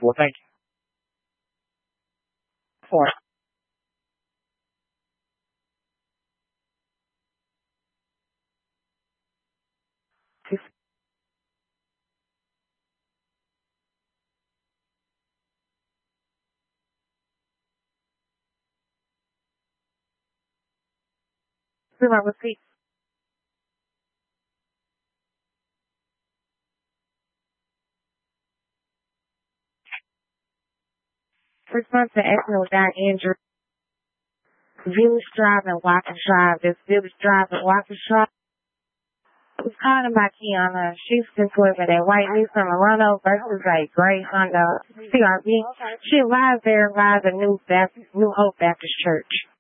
Well, thank you. For my receipt. Response to accident without injury. Village Drive and Watkins Drive. This Village Drive and Watkins Drive. Was calling about Kiana. She's employed by that white Nissan Murano versus a gray Honda CRV. She lies there by the New Hope Baptist Church.